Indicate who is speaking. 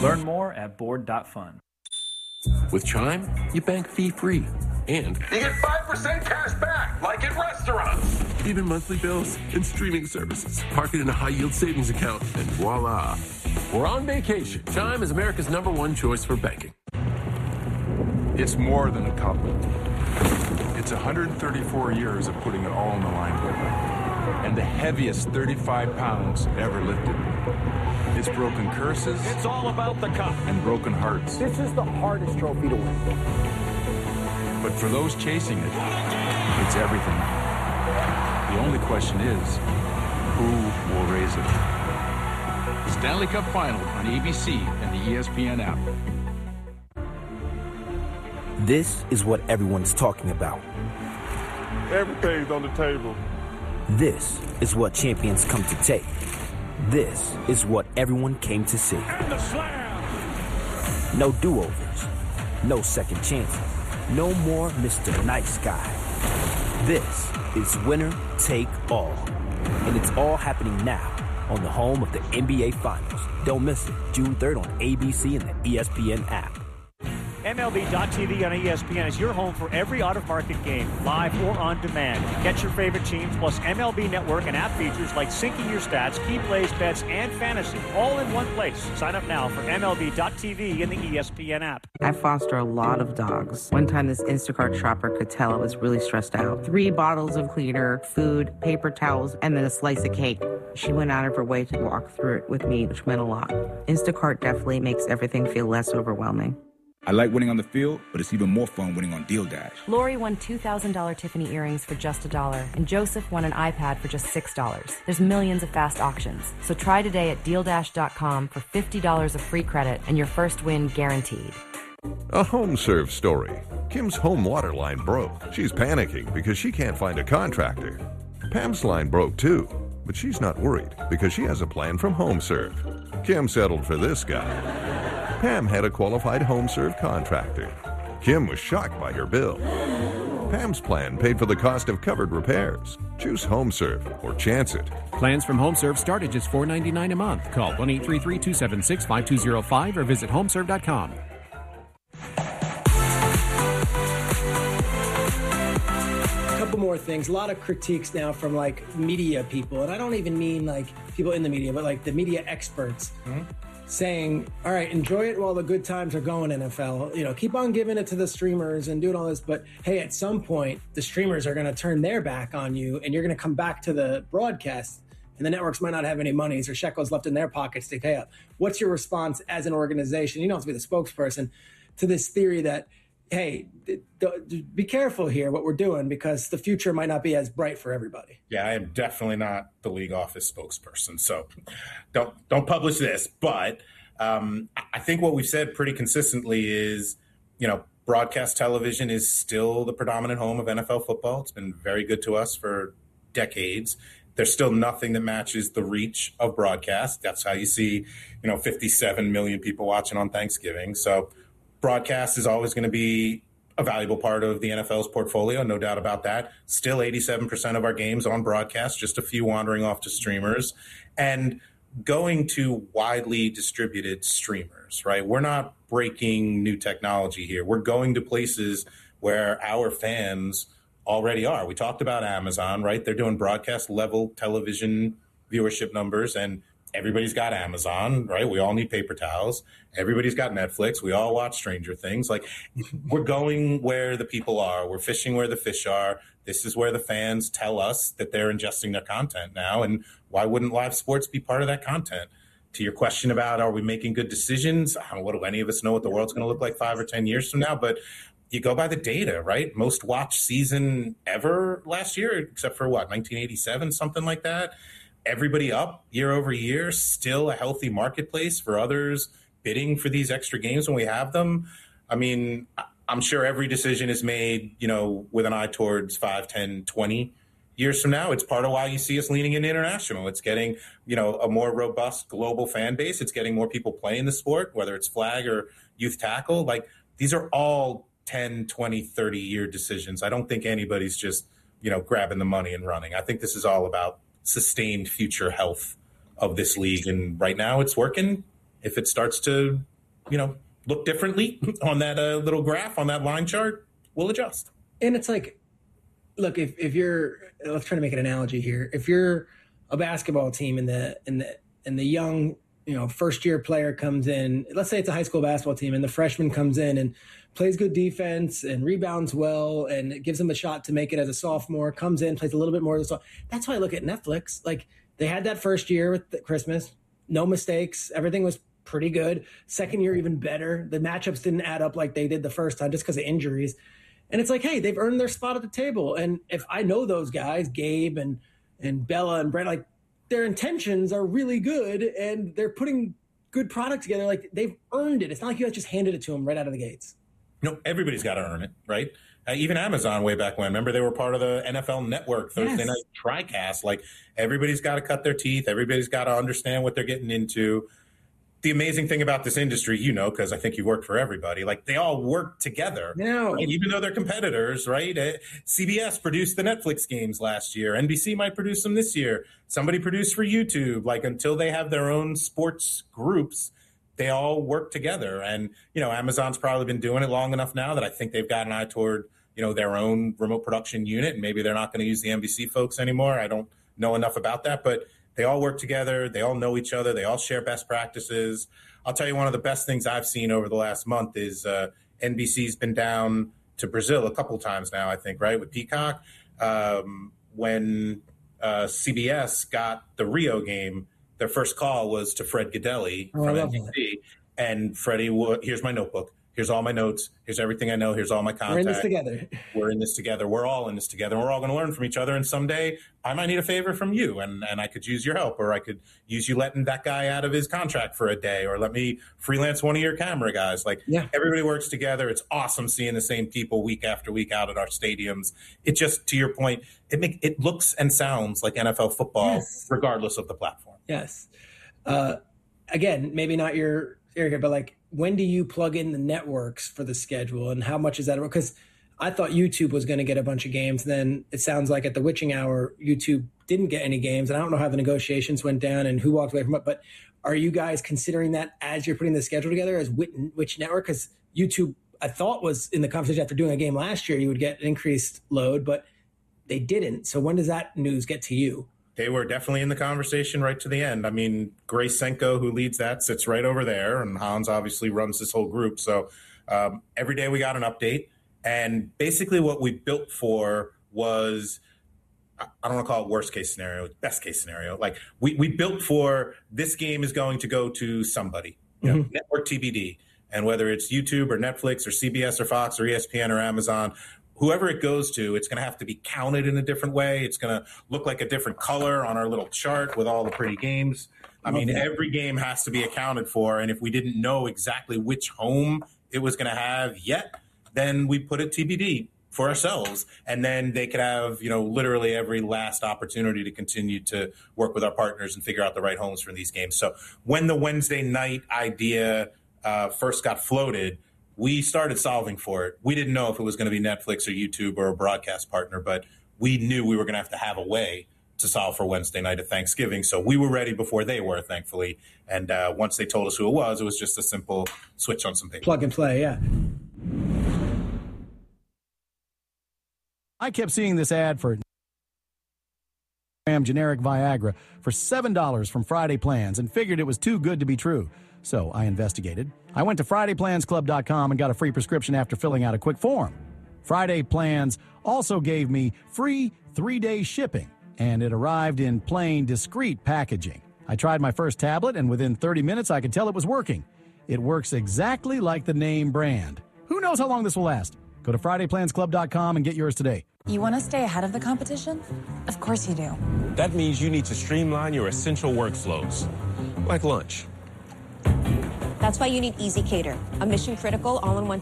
Speaker 1: Learn more at board.fun.
Speaker 2: With Chime, you bank fee-free, and
Speaker 3: you get 5% cash back, like at restaurants.
Speaker 2: Even monthly bills and streaming services. Park it in a high-yield savings account, and voila. We're on vacation. Chime is America's #1 choice for banking.
Speaker 4: It's more than a cup. It's 134 years of putting it all on the line. And the heaviest 35 pounds ever lifted. It's broken curses.
Speaker 5: It's all about the cup.
Speaker 4: And broken hearts.
Speaker 6: This is the hardest trophy to win.
Speaker 4: But for those chasing it, it's everything. The only question is, who will raise it? Stanley Cup Final on ABC and the ESPN app.
Speaker 7: This is what everyone's talking about.
Speaker 8: Everything's on the table.
Speaker 7: This is what champions come to take. This is what everyone came to see.
Speaker 5: And the slam!
Speaker 7: No do-overs. No second chances. No more Mr. Nice Guy. This is winner take all. And it's all happening now on the home of the NBA Finals. Don't miss it. June 3rd on ABC and the ESPN app.
Speaker 9: MLB.tv on ESPN is your home for every out-of-market game, live or on demand. Get your favorite teams, plus MLB Network and app features like syncing your stats, key plays, bets, and fantasy, all in one place. Sign up now for MLB.tv and the ESPN app.
Speaker 10: I foster a lot of dogs. One time this Instacart shopper could tell I was really stressed out. 3 bottles of cleaner, food, paper towels, and then a slice of cake. She went out of her way to walk through it with me, which meant a lot. Instacart definitely makes everything feel less overwhelming.
Speaker 11: I like winning on the field, but it's even more fun winning on Deal Dash.
Speaker 12: Lori won $2,000 Tiffany earrings for just $1, and Joseph won an iPad for just $6. There's millions of fast auctions. So try today at DealDash.com for $50 of free credit and your first win guaranteed.
Speaker 13: A HomeServe story. Kim's home water line broke. She's panicking because she can't find a contractor. Pam's line broke too, but she's not worried because she has a plan from HomeServe. Kim settled for this guy. Pam had a qualified HomeServe contractor. Kim was shocked by her bill. Pam's plan paid for the cost of covered repairs. Choose HomeServe or chance it.
Speaker 14: Plans from HomeServe start at just $4.99 a month. Call 1-833-276-5205 or visit homeserve.com.
Speaker 15: A couple more things. A lot of critiques now from like media people, and I don't even mean like people in the media, but like the media experts. Saying, all right, enjoy it while the good times are going, NFL. You know, keep on giving it to the streamers and doing all this. But hey, at some point, the streamers are going to turn their back on you and you're going to come back to the broadcast and the networks might not have any monies or shekels left in their pockets to pay up. What's your response as an organization? You don't have to be the spokesperson to this theory that, hey, be careful here what we're doing because the future might not be as bright for everybody.
Speaker 16: Yeah, I am definitely not the league office spokesperson, so don't publish this. But I think what we've said pretty consistently is, you know, broadcast television is still the predominant home of NFL football. It's been very good to us for decades. There's still nothing that matches the reach of broadcast. That's how you see, 57 million people watching on Thanksgiving. So broadcast is always going to be a valuable part of the NFL's portfolio, no doubt about that. Still 87% of our games on broadcast, just a few wandering off to streamers. And going to widely distributed streamers, right? We're not breaking new technology here. We're going to places where our fans already are. We talked about Amazon, right? They're doing broadcast level television viewership numbers, and everybody's got Amazon, right? We all need paper towels. Everybody's got Netflix. We all watch Stranger Things. Like, we're going where the people are. We're fishing where the fish are. This is where the fans tell us that they're ingesting their content now. And why wouldn't live sports be part of that content? To your question about, are we making good decisions? I don't know, what do any of us know what the world's going to look like 5 or 10 years from now? But you go by the data, right? Most watched season ever last year, except for 1987, something like that. Everybody up year over year, still a healthy marketplace for others bidding for these extra games when we have them. I mean, I'm sure every decision is made, with an eye towards 5, 10, 20 years from now. It's part of why you see us leaning into international. It's getting, a more robust global fan base. It's getting more people playing the sport, whether it's flag or youth tackle. Like, these are all 10, 20, 30-year decisions. I don't think anybody's just, grabbing the money and running. I think this is all about sustained future health of this league. And right now it's working. If it starts to look differently on that little graph, on that line chart, we'll adjust.
Speaker 15: And it's like, look, if you're, let's try to make an analogy here. If you're a basketball team and the young, first year player comes in, let's say it's a high school basketball team, and the freshman comes in and plays good defense and rebounds well and it gives him a shot to make it as a sophomore, comes in, plays a little bit more. That's why I look at Netflix. Like, they had that first year with Christmas, no mistakes. Everything was pretty good. Second year, even better. The matchups didn't add up like they did the first time just because of injuries. And it's like, hey, they've earned their spot at the table. And if I know those guys, Gabe and Bella and Brent, like, their intentions are really good and they're putting good product together. Like, they've earned it. It's not like you guys just handed it to them right out of the gates.
Speaker 16: Everybody's got to earn it, right? Even Amazon way back when. Remember, they were part of the NFL Network Thursday night TriCast. Like, everybody's got to cut their teeth. Everybody's got to understand what they're getting into. The amazing thing about this industry, because I think you work for everybody, like, they all work together. Right? Even though they're competitors, right? CBS produced the Netflix games last year. NBC might produce them this year. Somebody produced for YouTube. Like, until they have their own sports groups, they all work together. And, Amazon's probably been doing it long enough now that I think they've got an eye toward, their own remote production unit. And maybe they're not going to use the NBC folks anymore. I don't know enough about that, but they all work together. They all know each other. They all share best practices. I'll tell you, one of the best things I've seen over the last month is NBC's been down to Brazil a couple times now, I think, right, with Peacock. When CBS got the Rio game, their first call was to Fred Gaudelli from NBC. And Freddie, here's my notebook. Here's all my notes. Here's everything I know. Here's all my contacts.
Speaker 15: We're in this together.
Speaker 16: We're in this together. We're all in this together. We're all going to learn from each other. And someday I might need a favor from you, and I could use your help, or I could use you letting that guy out of his contract for a day, or let me freelance one of your camera guys. Like, everybody works together. It's awesome seeing the same people week after week out at our stadiums. It just, to your point, it looks and sounds like NFL football, regardless of the platform.
Speaker 15: Yes. Again, maybe not your area, but like, when do you plug in the networks for the schedule, and how much is that? Because I thought YouTube was going to get a bunch of games. Then it sounds like at the witching hour, YouTube didn't get any games. And I don't know how the negotiations went down and who walked away from it. But are you guys considering that as you're putting the schedule together as which network? Because YouTube, I thought, was in the conversation after doing a game last year, you would get an increased load, but they didn't. So when does that news get to you?
Speaker 16: They were definitely in the conversation right to the end. I mean, Grace Senko, who leads that, sits right over there, and Hans obviously runs this whole group. So every day we got an update, and basically what we built for was, I don't want to call it worst case scenario, best case scenario. Like, we built for, this game is going to go to somebody, network TBD, and whether it's YouTube or Netflix or CBS or Fox or ESPN or Amazon, whoever it goes to, it's going to have to be counted in a different way. It's going to look like a different color on our little chart with all the pretty games. I mean, every game has to be accounted for. And if we didn't know exactly which home it was going to have yet, then we put it TBD for ourselves. And then they could have, literally every last opportunity to continue to work with our partners and figure out the right homes for these games. So when the Wednesday night idea first got floated, we started solving for it. We didn't know if it was going to be Netflix or YouTube or a broadcast partner, but we knew we were going to have a way to solve for Wednesday night at Thanksgiving. So we were ready before they were, thankfully. And once they told us who it was just a simple switch on some paper.
Speaker 15: Plug and play, yeah.
Speaker 17: I kept seeing this ad for generic Viagra for $7 from Friday Plans and figured it was too good to be true. So I investigated. I went to FridayPlansClub.com and got a free prescription after filling out a quick form. Friday Plans also gave me free 3-day shipping, and it arrived in plain, discreet packaging. I tried my first tablet, and within 30 minutes I could tell it was working. It works exactly like the name brand. Who knows how long this will last? Go to FridayPlansClub.com and get yours today.
Speaker 18: You want to stay ahead of the competition? Of course you do.
Speaker 19: That means you need to streamline your essential workflows, like lunch.
Speaker 20: That's why you need Easy Cater, a mission-critical all-in-one